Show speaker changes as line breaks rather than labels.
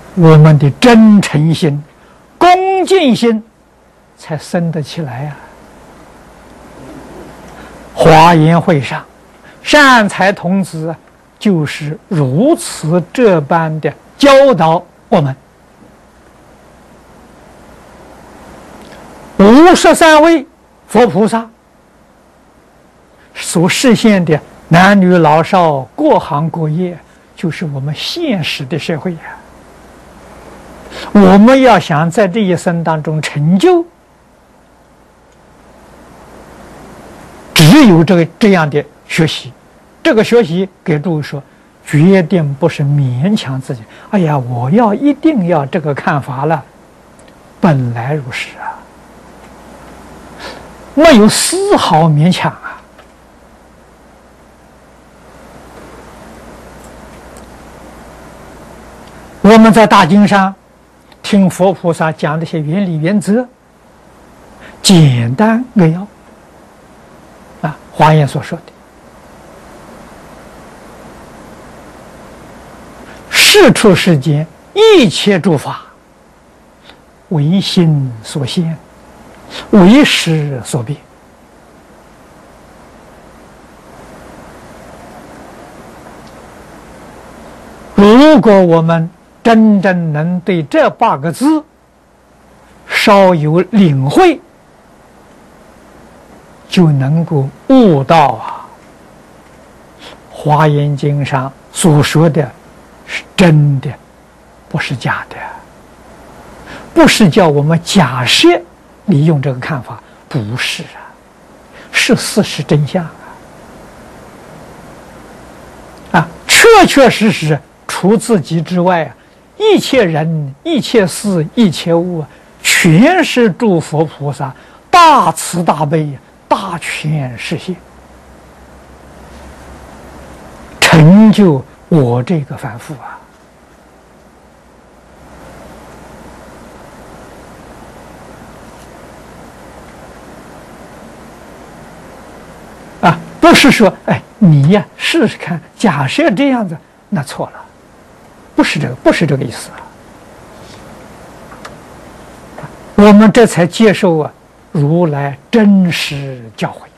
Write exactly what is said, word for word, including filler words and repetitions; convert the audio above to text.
我们的真诚心、恭敬心才生得起来呀、啊。华严会上，善财童子就是如此这般的教导我们。五十三位佛菩萨所实现的男女老少各行各业，就是我们现实的社会呀、啊。我们要想在这一生当中成就，只有这个这样的学习。这个学习给诸位说，决定不是勉强自己。哎呀，我要一定要这个看法了，本来如是啊，没有丝毫勉强啊。我们在大经上听佛菩萨讲这些原理原则，简单扼要啊，华严所说的世出世间一切诸法，唯心所现，为识所变。如果我们真正能对这八个字稍有领会，就能够悟到啊，华严经上所说的是真的，不是假的，不是叫我们假设利用这个看法，不是啊，是事实真相啊！啊，确确实实除自己之外啊，一切人、一切事、一切物，全是诸佛菩萨大慈大悲、大权示现，成就我这个凡夫啊！啊，不是说，哎，你呀，试试看，假设这样子，那错了，不是这个，不是这个意思啊。我们这才接受啊，如来真实教诲。